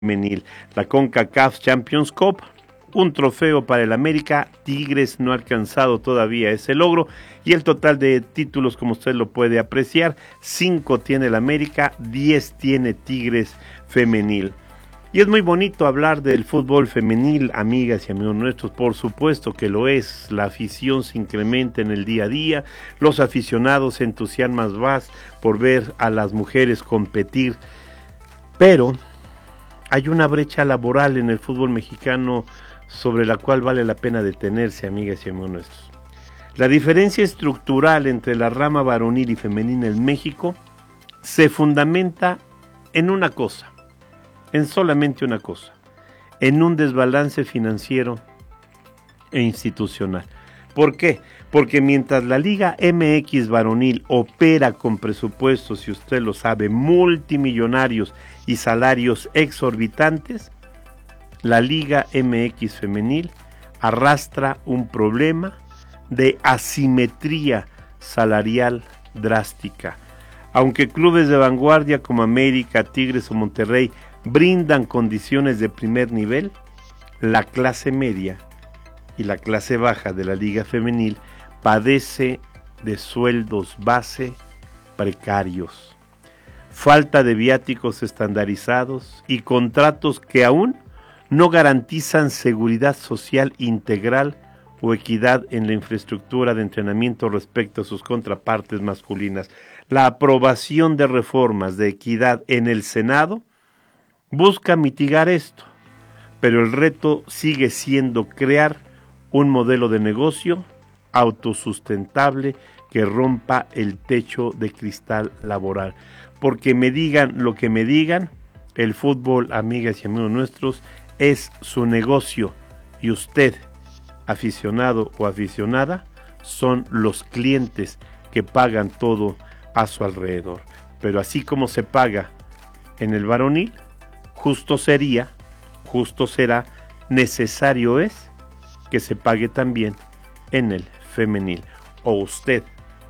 femenil. La CONCACAF Champions Cup, un trofeo para el América. Tigres no ha alcanzado todavía ese logro y el total de títulos, como usted lo puede apreciar, 5 tiene el América, 10 tiene Tigres femenil. Y es muy bonito hablar del fútbol femenil, amigas y amigos nuestros, por supuesto que lo es. La afición se incrementa en el día a día, los aficionados se entusiasman más por ver a las mujeres competir, pero hay una brecha laboral en el fútbol mexicano sobre la cual vale la pena detenerse, amigas y amigos nuestros. La diferencia estructural entre la rama varonil y femenina en México se fundamenta en una cosa, en solamente una cosa, en un desbalance financiero e institucional. ¿Por qué? Porque mientras la Liga MX varonil opera con presupuestos, si usted lo sabe, multimillonarios y salarios exorbitantes, la Liga MX femenil arrastra un problema de asimetría salarial drástica. Aunque clubes de vanguardia como América, Tigres o Monterrey brindan condiciones de primer nivel, la clase media y la clase baja de la liga femenil padece de sueldos base precarios, falta de viáticos estandarizados y contratos que aún no garantizan seguridad social integral o equidad en la infraestructura de entrenamiento respecto a sus contrapartes masculinas. La aprobación de reformas de equidad en el Senado busca mitigar esto, pero el reto sigue siendo crear un modelo de negocio autosustentable que rompa el techo de cristal laboral. Porque me digan lo que me digan, el fútbol, amigas y amigos nuestros, es su negocio y usted, aficionado o aficionada, son los clientes que pagan todo a su alrededor. Pero así como se paga en el varonil, justo será, necesario es que se pague también en el femenil. ¿O usted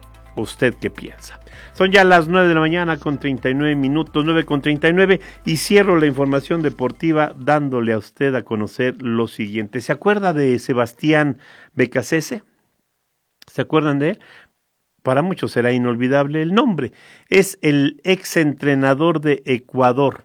qué piensa? Son ya las 9 de la mañana con 39 minutos, 9:39, y cierro la información deportiva dándole a usted a conocer lo siguiente. ¿Se acuerda de Sebastián Becasese? ¿Se acuerdan de él? Para muchos será inolvidable el nombre. Es el exentrenador de Ecuador,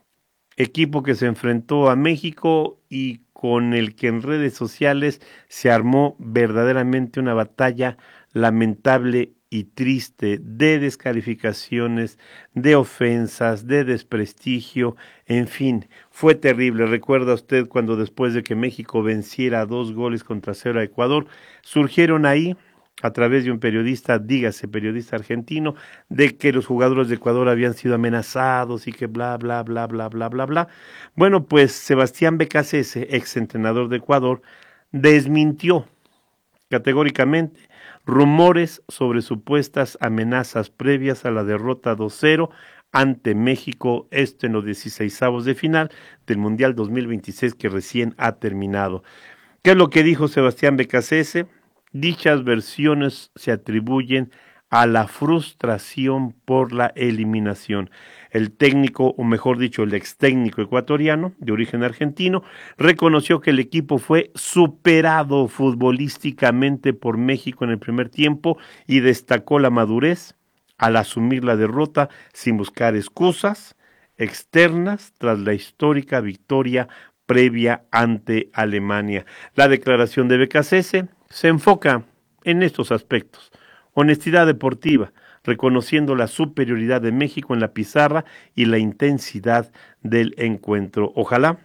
equipo que se enfrentó a México y con el que en redes sociales se armó verdaderamente una batalla lamentable y triste de descalificaciones, de ofensas, de desprestigio, en fin, fue terrible. ¿Recuerda usted cuando después de que México venciera 2-0 a Ecuador, surgieron ahí, a través de un periodista, dígase periodista argentino, de que los jugadores de Ecuador habían sido amenazados y que bla, bla, bla, bla, bla, bla, bla? Bueno, pues Sebastián Becasese, exentrenador de Ecuador, desmintió categóricamente rumores sobre supuestas amenazas previas a la derrota 2-0 ante México, en los 16avos de final del Mundial 2026 que recién ha terminado. ¿Qué es lo que dijo Sebastián Becasese? Dichas versiones se atribuyen a la frustración por la eliminación. El técnico, o mejor dicho, el ex técnico ecuatoriano, de origen argentino, reconoció que el equipo fue superado futbolísticamente por México en el primer tiempo y destacó la madurez al asumir la derrota sin buscar excusas externas tras la histórica victoria previa ante Alemania. La declaración de Becasese se enfoca en estos aspectos: honestidad deportiva, reconociendo la superioridad de México en la pizarra y la intensidad del encuentro. Ojalá,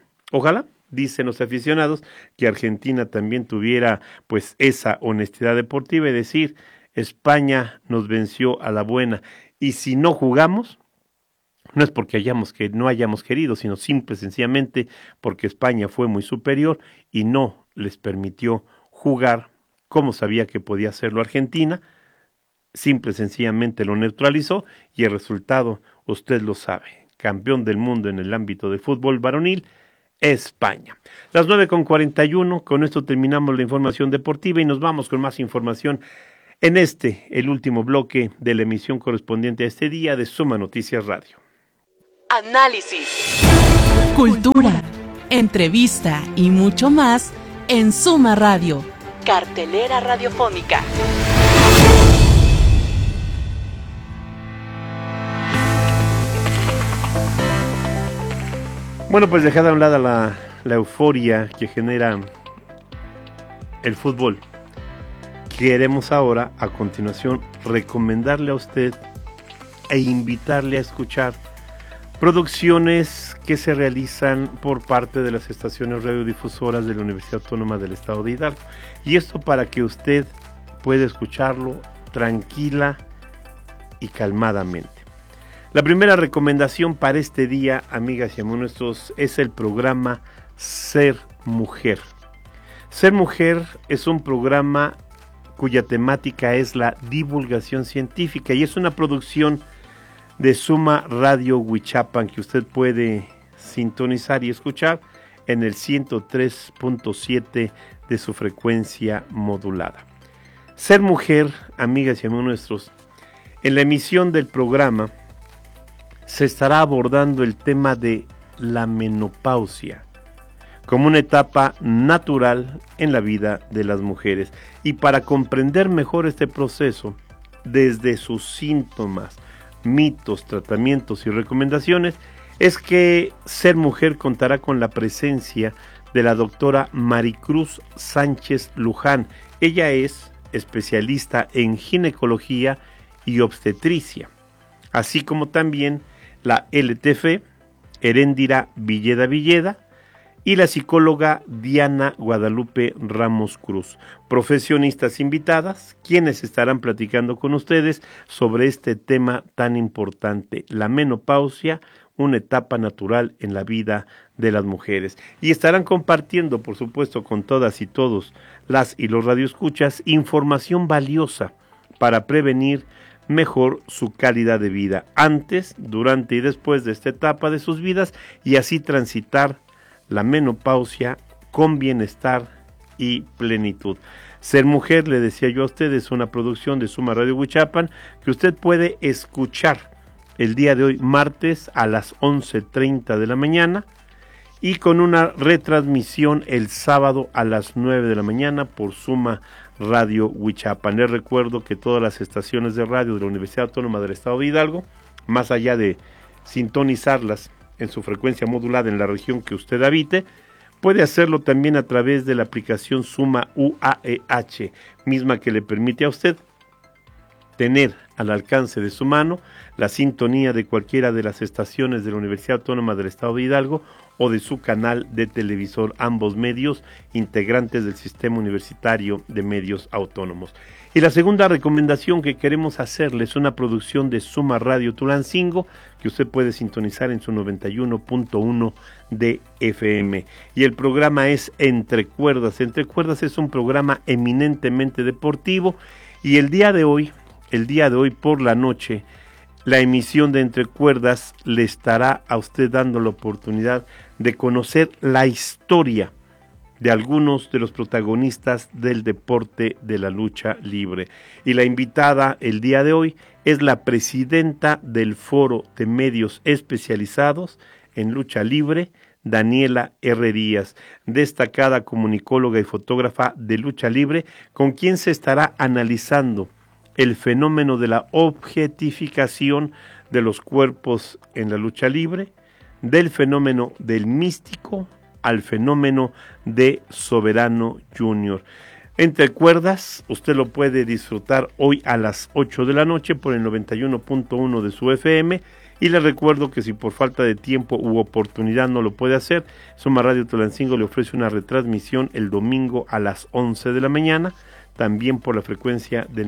dicen los aficionados, que Argentina también tuviera pues esa honestidad deportiva y decir, España nos venció a la buena, y si no jugamos, no es porque no hayamos querido, sino simple y sencillamente porque España fue muy superior y no les permitió jugar como sabía que podía hacerlo Argentina. Simple y sencillamente lo neutralizó y el resultado, usted lo sabe, campeón del mundo en el ámbito de fútbol varonil, España. Las 9:41, con esto terminamos la información deportiva y nos vamos con más información en el último bloque de la emisión correspondiente a este día de Suma Noticias Radio. Análisis. Cultura, entrevista y mucho más en Suma Radio, cartelera radiofónica. Bueno, pues dejada a un lado la euforia que genera el fútbol, queremos ahora, a continuación, recomendarle a usted e invitarle a escuchar producciones que se realizan por parte de las estaciones radiodifusoras de la Universidad Autónoma del Estado de Hidalgo. Y esto para que usted pueda escucharlo tranquila y calmadamente. La primera recomendación para este día, amigas y amigos nuestros, es el programa Ser Mujer. Ser Mujer es un programa cuya temática es la divulgación científica y es una producción de Suma Radio Huichapan que usted puede sintonizar y escuchar en el 103.7 de su frecuencia modulada. Ser Mujer, amigas y amigos nuestros, en la emisión del programa se estará abordando el tema de la menopausia como una etapa natural en la vida de las mujeres. Y para comprender mejor este proceso, desde sus síntomas, mitos, tratamientos y recomendaciones, es que Ser Mujer contará con la presencia de la doctora Maricruz Sánchez Luján. Ella es especialista en ginecología y obstetricia, así como también la LTF, Heréndira Villeda, y la psicóloga Diana Guadalupe Ramos Cruz, profesionistas invitadas, quienes estarán platicando con ustedes sobre este tema tan importante, la menopausia, una etapa natural en la vida de las mujeres. Y estarán compartiendo, por supuesto, con todas y todos las y los radioescuchas, información valiosa para prevenir mejor su calidad de vida antes, durante y después de esta etapa de sus vidas y así transitar la menopausia con bienestar y plenitud. Ser Mujer, le decía yo a usted, es una producción de Suma Radio Huichapan que usted puede escuchar el día de hoy, martes, a las 11:30 de la mañana y con una retransmisión el sábado a las 9 de la mañana por Suma Radio Huichapan. Les recuerdo que todas las estaciones de radio de la Universidad Autónoma del Estado de Hidalgo, más allá de sintonizarlas en su frecuencia modulada en la región que usted habite, puede hacerlo también a través de la aplicación Suma UAEH, misma que le permite a usted tener al alcance de su mano la sintonía de cualquiera de las estaciones de la Universidad Autónoma del Estado de Hidalgo o de su canal de televisor, ambos medios integrantes del Sistema Universitario de Medios Autónomos. Y la segunda recomendación que queremos hacerle es una producción de Suma Radio Tulancingo, que usted puede sintonizar en su 91.1 de FM. Y el programa es Entre Cuerdas. Entre Cuerdas es un programa eminentemente deportivo y el día de hoy por la noche, la emisión de Entre Cuerdas le estará a usted dando la oportunidad de conocer la historia de algunos de los protagonistas del deporte de la lucha libre. Y la invitada el día de hoy es la presidenta del Foro de Medios Especializados en Lucha Libre, Daniela Herrerías, destacada comunicóloga y fotógrafa de lucha libre, con quien se estará analizando el fenómeno de la objetificación de los cuerpos en la lucha libre, del fenómeno del místico al fenómeno de Soberano Junior. Entre Cuerdas, usted lo puede disfrutar hoy a las 8 de la noche por el 91.1 de su FM, y le recuerdo que si por falta de tiempo u oportunidad no lo puede hacer, Suma Radio Tulancingo le ofrece una retransmisión el domingo a las 11 de la mañana, también por la frecuencia del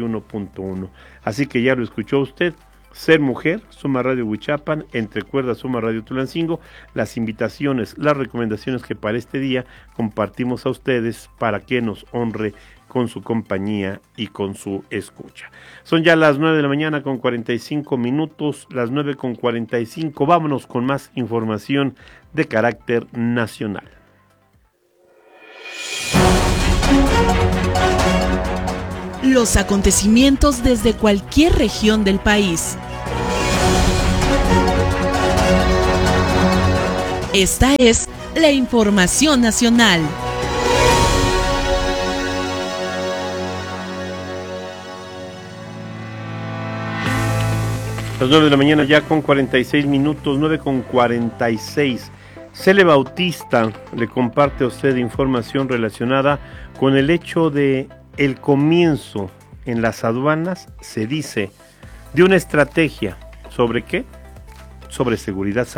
91.1. Así que ya lo escuchó usted, Ser Mujer, Suma Radio Huichapan, Entre Cuerdas, Suma Radio Tulancingo, las invitaciones, las recomendaciones que para este día compartimos a ustedes para que nos honre con su compañía y con su escucha. Son ya las 9 de la mañana con 45 minutos, las 9:45, vámonos con más información de carácter nacional. Los acontecimientos desde cualquier región del país. Esta es la información nacional. Las 9 de la mañana ya con 46 minutos, 9 con 46. Cele Bautista le comparte a usted información relacionada con el hecho de el comienzo en las aduanas, se dice, de una estrategia. ¿Sobre qué? Sobre seguridad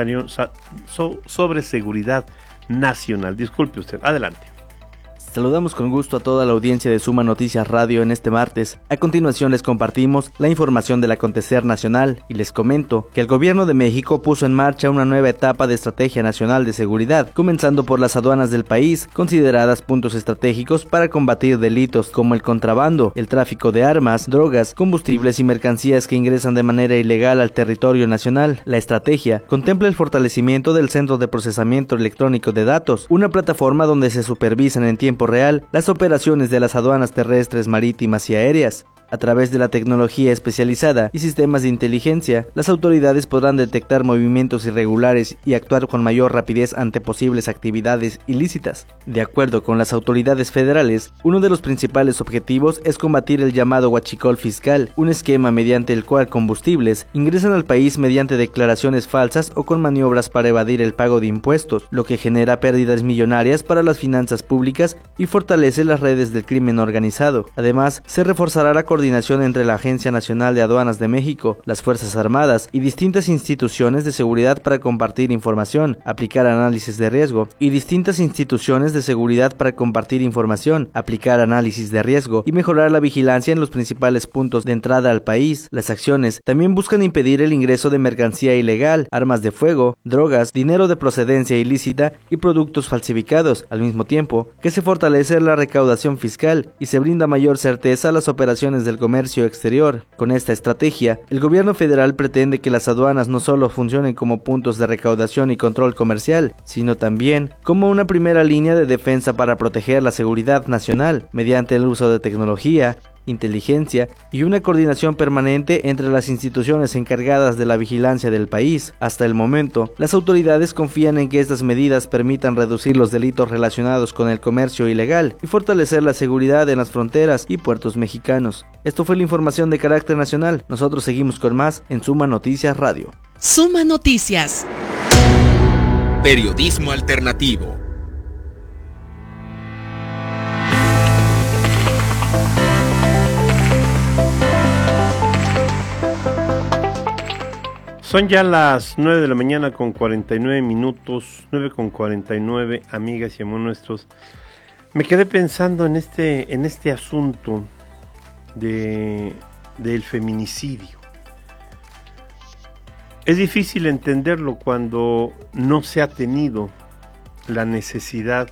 nacional. Disculpe usted, adelante. Saludamos con gusto a toda la audiencia de Suma Noticias Radio en este martes. A continuación les compartimos la información del acontecer nacional y les comento que el gobierno de México puso en marcha una nueva etapa de estrategia nacional de seguridad, comenzando por las aduanas del país, consideradas puntos estratégicos para combatir delitos como el contrabando, el tráfico de armas, drogas, combustibles y mercancías que ingresan de manera ilegal al territorio nacional. La estrategia contempla el fortalecimiento del Centro de Procesamiento Electrónico de Datos, una plataforma donde se supervisan en tiempo real las operaciones de las aduanas terrestres, marítimas y aéreas. A través de la tecnología especializada y sistemas de inteligencia, las autoridades podrán detectar movimientos irregulares y actuar con mayor rapidez ante posibles actividades ilícitas. De acuerdo con las autoridades federales, uno de los principales objetivos es combatir el llamado huachicol fiscal, un esquema mediante el cual combustibles ingresan al país mediante declaraciones falsas o con maniobras para evadir el pago de impuestos, lo que genera pérdidas millonarias para las finanzas públicas y fortalece las redes del crimen organizado. Además, se reforzará la coordinación entre la Agencia Nacional de Aduanas de México, las Fuerzas Armadas y distintas instituciones de seguridad para compartir información, aplicar análisis de riesgo, y distintas instituciones de seguridad para compartir información, aplicar análisis de riesgo y mejorar la vigilancia en los principales puntos de entrada al país. Las acciones también buscan impedir el ingreso de mercancía ilegal, armas de fuego, drogas, dinero de procedencia ilícita y productos falsificados, al mismo tiempo que se fortalece la recaudación fiscal y se brinda mayor certeza a las operaciones del comercio exterior. Con esta estrategia, el gobierno federal pretende que las aduanas no solo funcionen como puntos de recaudación y control comercial, sino también como una primera línea de defensa para proteger la seguridad nacional, mediante el uso de tecnología, inteligencia y una coordinación permanente entre las instituciones encargadas de la vigilancia del país. Hasta el momento, las autoridades confían en que estas medidas permitan reducir los delitos relacionados con el comercio ilegal y fortalecer la seguridad en las fronteras y puertos mexicanos. Esto fue la información de carácter nacional. Nosotros seguimos con más en Suma Noticias Radio. Suma Noticias. Periodismo alternativo. Son ya las 9 de la mañana con 49 minutos, 9 con 49, amigas y amigos nuestros. Me quedé pensando en este asunto del feminicidio. Es difícil entenderlo cuando no se ha tenido la necesidad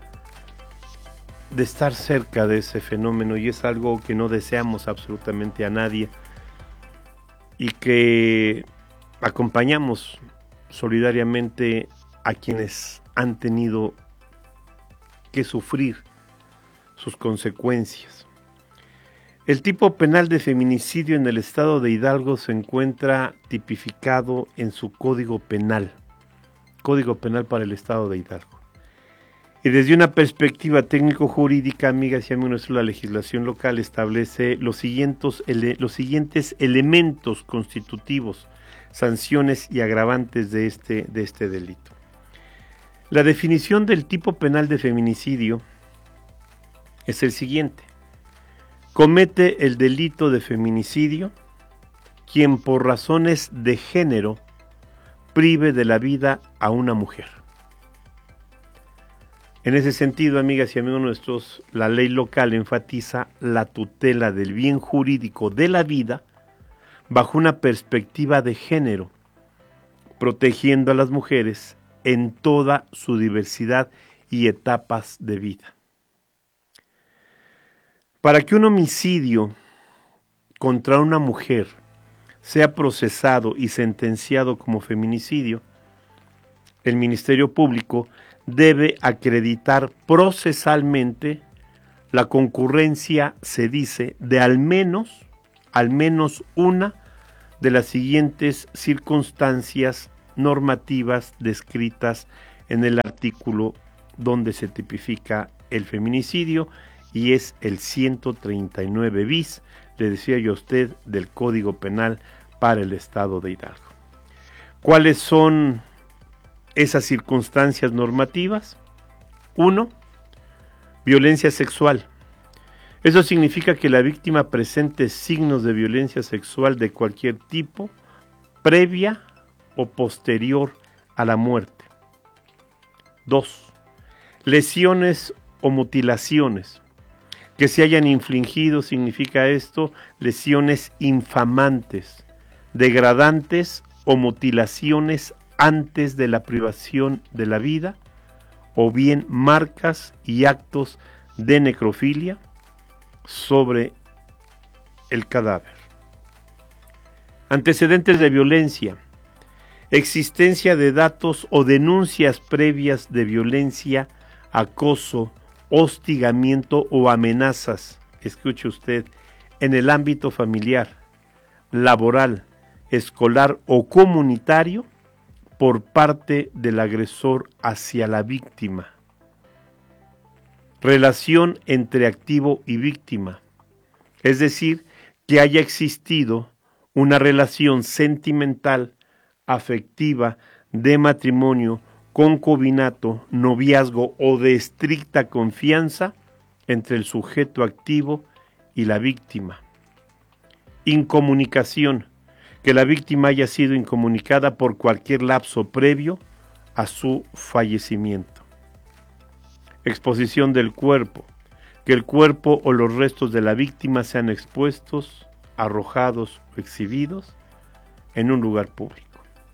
de estar cerca de ese fenómeno, y es algo que no deseamos absolutamente a nadie y que acompañamos solidariamente a quienes han tenido que sufrir sus consecuencias. El tipo penal de feminicidio en el estado de Hidalgo se encuentra tipificado en su Código Penal para el estado de Hidalgo. Y desde una perspectiva técnico-jurídica, amigas y amigos nuestros, la legislación local establece los siguientes elementos constitutivos, sanciones y agravantes de este delito. La definición del tipo penal de feminicidio es el siguiente: comete el delito de feminicidio quien por razones de género prive de la vida a una mujer. En ese sentido, amigas y amigos nuestros, la ley local enfatiza la tutela del bien jurídico de la vida bajo una perspectiva de género, protegiendo a las mujeres en toda su diversidad y etapas de vida. Para que un homicidio contra una mujer sea procesado y sentenciado como feminicidio, el Ministerio Público debe acreditar procesalmente la concurrencia, se dice, de al menos una de las siguientes circunstancias normativas descritas en el artículo donde se tipifica el feminicidio, y es el 139 bis, le decía yo a usted, del Código Penal para el estado de Hidalgo. ¿Cuáles son esas circunstancias normativas? 1. Violencia sexual. Eso significa que la víctima presente signos de violencia sexual de cualquier tipo, previa o posterior a la muerte. 2. Lesiones o mutilaciones que se hayan infligido, significa esto, lesiones infamantes, degradantes o mutilaciones antes de la privación de la vida, o bien marcas y actos de necrofilia sobre el cadáver. Antecedentes de violencia. Existencia de datos o denuncias previas de violencia, acoso, hostigamiento o amenazas, escuche usted, en el ámbito familiar, laboral, escolar o comunitario por parte del agresor hacia la víctima. Relación entre activo y víctima, es decir, que haya existido una relación sentimental, afectiva, de matrimonio, concubinato, noviazgo o de estricta confianza entre el sujeto activo y la víctima. Incomunicación, que la víctima haya sido incomunicada por cualquier lapso previo a su fallecimiento. Exposición del cuerpo, que el cuerpo o los restos de la víctima sean expuestos, arrojados o exhibidos en un lugar público.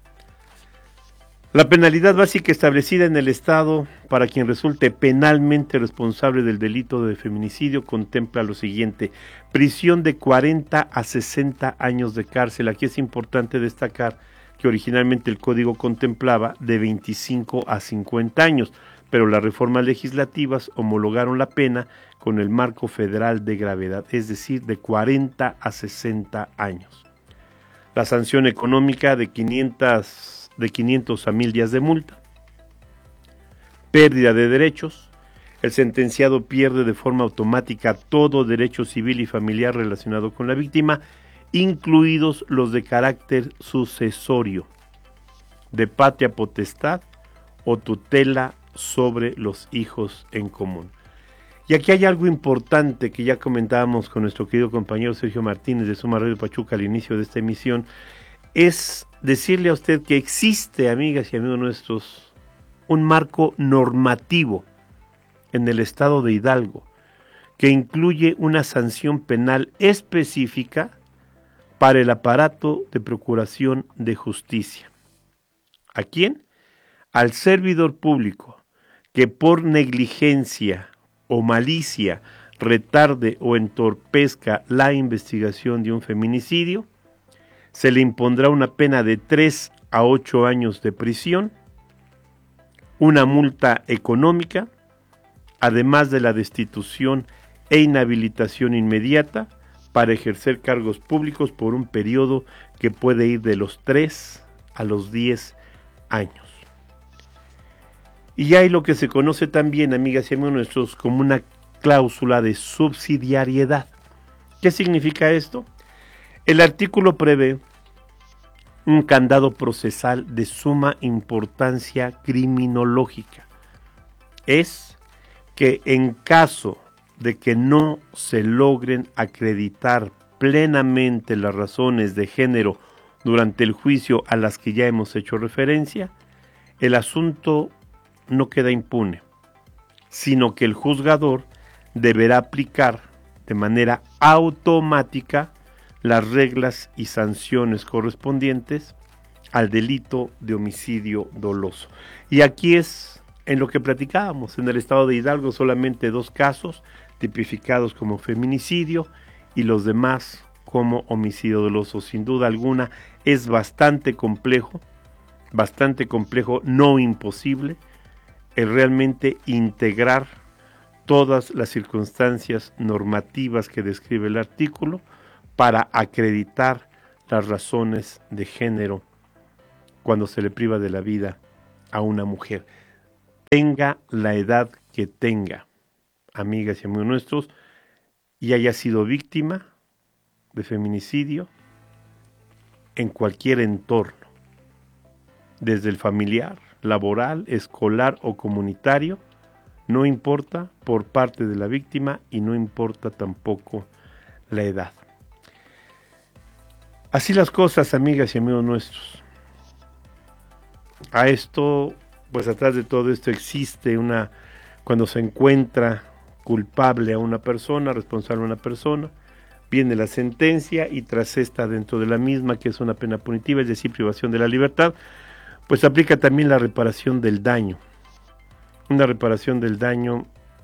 La penalidad básica establecida en el Estado para quien resulte penalmente responsable del delito de feminicidio contempla lo siguiente: prisión de 40 a 60 años de cárcel. Aquí es importante destacar que originalmente el Código contemplaba de 25 a 50 años, pero las reformas legislativas homologaron la pena con el marco federal de gravedad, es decir, de 40 a 60 años. La sanción económica de 500 a 1,000 días de multa. Pérdida de derechos. El sentenciado pierde de forma automática todo derecho civil y familiar relacionado con la víctima, incluidos los de carácter sucesorio, de patria potestad o tutela sobre los hijos en común. Y aquí hay algo importante que ya comentábamos con nuestro querido compañero Sergio Martínez de Suma Radio Pachuca al inicio de esta emisión, es decirle a usted que existe, amigas y amigos nuestros, un marco normativo en el estado de Hidalgo que incluye una sanción penal específica para el aparato de procuración de justicia. ¿A quién? Al servidor público que por negligencia o malicia retarde o entorpezca la investigación de un feminicidio, se le impondrá una pena de 3 a 8 años de prisión, una multa económica, además de la destitución e inhabilitación inmediata para ejercer cargos públicos por un periodo que puede ir de los 3 a los 10 años. Y hay lo que se conoce también, amigas y amigos nuestros, como una cláusula de subsidiariedad. ¿Qué significa esto? El artículo prevé un candado procesal de suma importancia criminológica. Es que en caso de que no se logren acreditar plenamente las razones de género durante el juicio a las que ya hemos hecho referencia, el asunto no queda impune, sino que el juzgador deberá aplicar de manera automática las reglas y sanciones correspondientes al delito de homicidio doloso. Y aquí es en lo que platicábamos, en el estado de Hidalgo solamente 2 casos tipificados como feminicidio y los demás como homicidio doloso. Sin duda alguna es bastante complejo, no imposible, el realmente integrar todas las circunstancias normativas que describe el artículo para acreditar las razones de género cuando se le priva de la vida a una mujer. tenga la edad que tenga, amigas y amigos nuestros, y haya sido víctima de feminicidio en cualquier entorno, desde el familiar, laboral, escolar o comunitario, no importa por parte de la víctima y no importa tampoco la edad. Así las cosas, amigas y amigos nuestros. A esto, pues atrás de todo esto existe cuando se encuentra culpable a una persona, responsable a una persona, viene la sentencia y tras esta, dentro de la misma, que es una pena punitiva, es decir, privación de la libertad, pues aplica también la reparación del daño. Una reparación del daño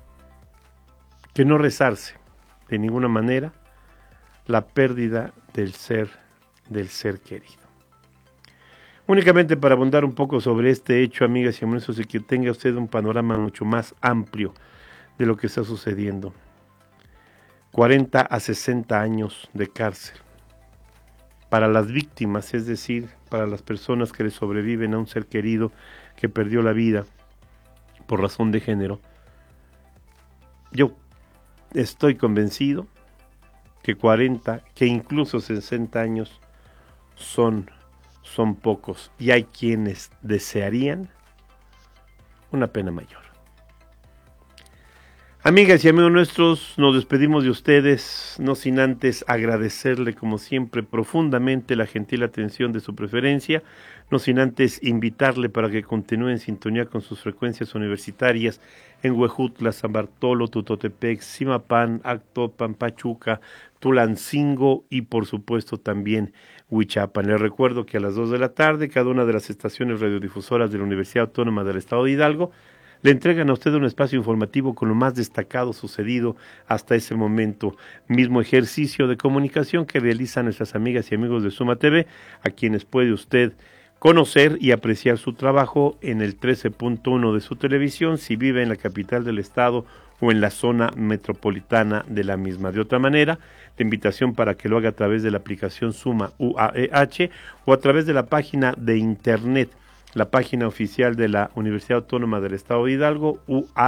que no resarce de ninguna manera la pérdida del ser querido. Únicamente para abundar un poco sobre este hecho, amigas y amigos, y que tenga usted un panorama mucho más amplio de lo que está sucediendo. 40 a 60 años de cárcel. Para las víctimas, es decir, para las personas que le sobreviven a un ser querido que perdió la vida por razón de género, yo estoy convencido que 40, que incluso 60 años son pocos, y hay quienes desearían una pena mayor. Amigas y amigos nuestros, nos despedimos de ustedes, no sin antes agradecerle como siempre profundamente la gentil atención de su preferencia, no sin antes invitarle para que continúe en sintonía con sus frecuencias universitarias en Huejutla, San Bartolo, Tutotepec, Zimapán, Actopan, Pachuca, Tulancingo y por supuesto también Huichapan. Les recuerdo que a las 2 de la tarde cada una de las estaciones radiodifusoras de la Universidad Autónoma del Estado de Hidalgo le entregan a usted un espacio informativo con lo más destacado sucedido hasta ese momento. Mismo ejercicio de comunicación que realizan nuestras amigas y amigos de Suma TV, a quienes puede usted conocer y apreciar su trabajo en el 13.1 de su televisión si vive en la capital del estado o en la zona metropolitana de la misma. De otra manera, la invitación para que lo haga a través de la aplicación Suma UAEH o a través de la página de internet, la página oficial de la Universidad Autónoma del Estado de Hidalgo,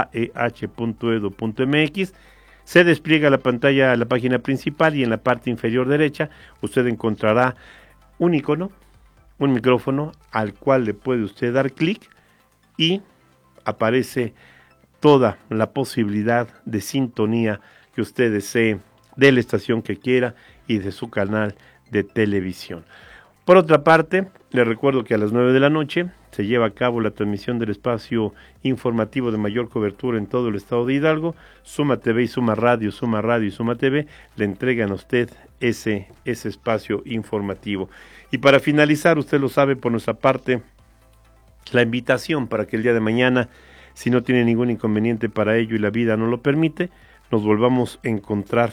uaeh.edu.mx. Se despliega la pantalla, la página principal, y en la parte inferior derecha usted encontrará un icono, un micrófono al cual le puede usted dar clic y aparece toda la posibilidad de sintonía que usted desee de la estación que quiera y de su canal de televisión. Por otra parte, le recuerdo que a las 9 de la noche se lleva a cabo la transmisión del espacio informativo de mayor cobertura en todo el estado de Hidalgo. Suma TV y Suma Radio y Suma TV le entregan a usted ese espacio informativo. Y para finalizar, usted lo sabe, por nuestra parte, la invitación para que el día de mañana, si no tiene ningún inconveniente para ello y la vida no lo permite, nos volvamos a encontrar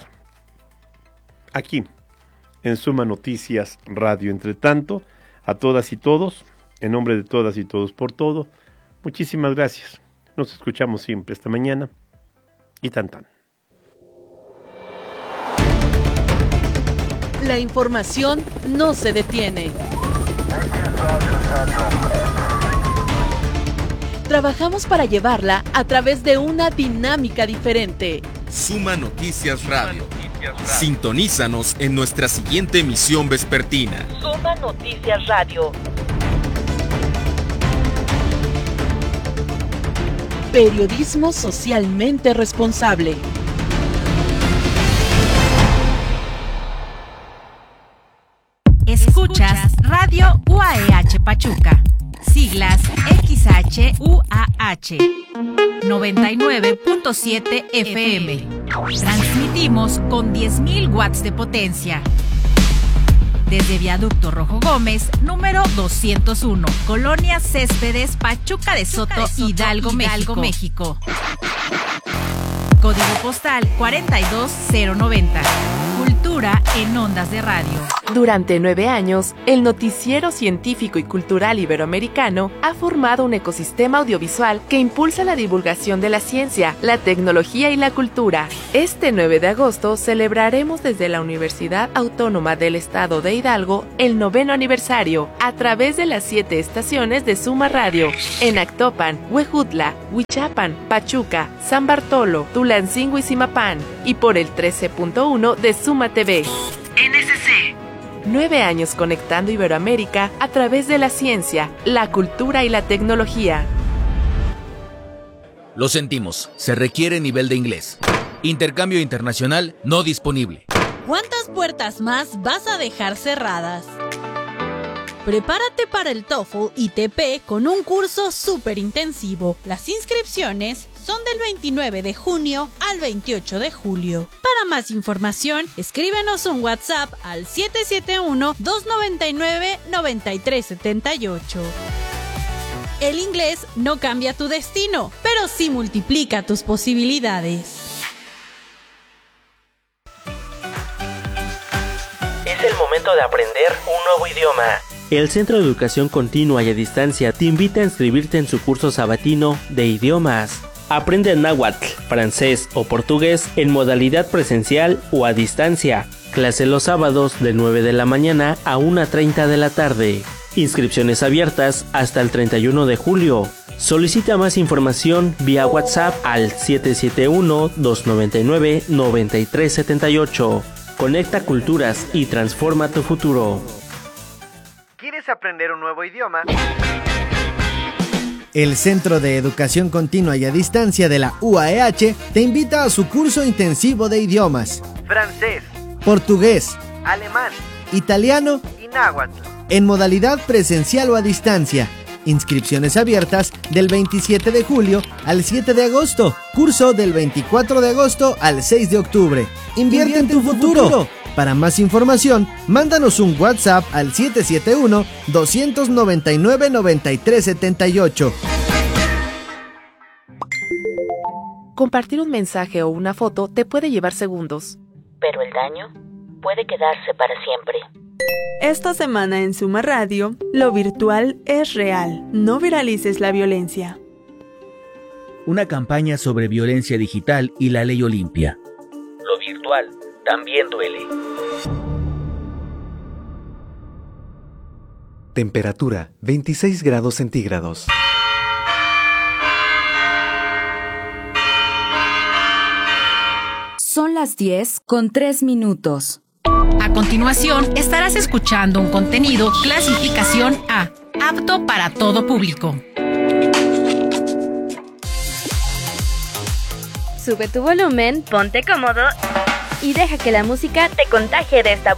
aquí en Suma Noticias Radio. Entre tanto, a todas y todos, en nombre de todas y todos por todo, muchísimas gracias. Nos escuchamos siempre esta mañana y tan. La información no se detiene. Trabajamos para llevarla a través de una dinámica diferente. Suma Noticias Radio. Sintonízanos en nuestra siguiente emisión vespertina. Suma Noticias Radio. Periodismo socialmente responsable. Escuchas Radio UAEH Pachuca. Siglas XHUAH 99.7 FM. Transmitimos con 10.000 watts de potencia. Desde Viaducto Rojo Gómez, número 201, Colonia Céspedes, Pachuca de Soto, Hidalgo, México. Código postal 42090. Cultura en ondas de radio. Durante 9 años, el noticiero científico y cultural iberoamericano ha formado un ecosistema audiovisual que impulsa la divulgación de la ciencia, la tecnología y la cultura. Este 9 de agosto celebraremos desde la Universidad Autónoma del Estado de Hidalgo el 9º aniversario a través de las 7 estaciones de Suma Radio en Actopan, Huejutla, Huichapan, Pachuca, San Bartolo, Tulancingo y Zimapán y por el 13.1 de Suma TV. NSC. 9 años conectando Iberoamérica a través de la ciencia, la cultura y la tecnología. Lo sentimos, se requiere nivel de inglés. Intercambio internacional no disponible. ¿Cuántas puertas más vas a dejar cerradas? Prepárate para el TOEFL ITP con un curso súper intensivo. Las inscripciones son del 29 de junio al 28 de julio. Para más información, escríbenos un WhatsApp al 771-299-9378. El inglés no cambia tu destino, pero sí multiplica tus posibilidades. Es el momento de aprender un nuevo idioma. El Centro de Educación Continua y a Distancia te invita a inscribirte en su curso sabatino de idiomas. Aprende náhuatl, francés o portugués en modalidad presencial o a distancia. Clase los sábados de 9 de la mañana a 1:30 de la tarde. Inscripciones abiertas hasta el 31 de julio. Solicita más información vía WhatsApp al 771-299-9378. Conecta culturas y transforma tu futuro. ¿Quieres aprender un nuevo idioma? El Centro de Educación Continua y a Distancia de la UAEH te invita a su curso intensivo de idiomas: Francés, portugués, alemán, italiano y náhuatl, en modalidad presencial o a distancia. Inscripciones abiertas del 27 de julio al 7 de agosto. Curso del 24 de agosto al 6 de octubre. Invierte en tu futuro. Para más información, mándanos un WhatsApp al 771-299-9378. Compartir un mensaje o una foto te puede llevar segundos, pero el daño puede quedarse para siempre. Esta semana en Suma Radio, lo virtual es real. No viralices la violencia. Una campaña sobre violencia digital y la ley Olimpia. Lo virtual también duele. Temperatura 26 grados centígrados. Son las 10:03. A continuación, estarás escuchando un contenido clasificación A, apto para todo público. Sube tu volumen, ponte cómodo y deja que la música te contagie de esta